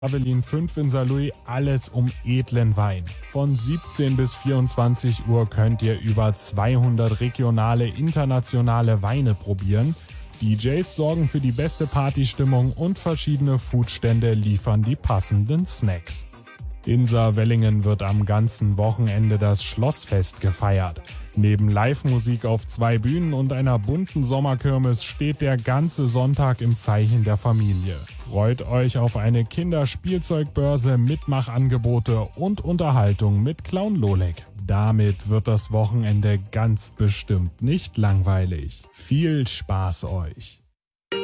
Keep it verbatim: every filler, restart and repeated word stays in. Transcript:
Avelin fünf in Saarlouis, alles um edlen Wein. Von siebzehn bis vierundzwanzig Uhr könnt ihr über zweihundert regionale, internationale Weine probieren. D Js sorgen für die beste Partystimmung und verschiedene Foodstände liefern die passenden Snacks. In Saarwellingen wird am ganzen Wochenende das Schlossfest gefeiert. Neben Live-Musik auf zwei Bühnen und einer bunten Sommerkirmes steht der ganze Sonntag im Zeichen der Familie. Freut euch auf eine Kinderspielzeugbörse, Mitmachangebote und Unterhaltung mit Clown Lolek. Damit wird das Wochenende ganz bestimmt nicht langweilig. Viel Spaß euch!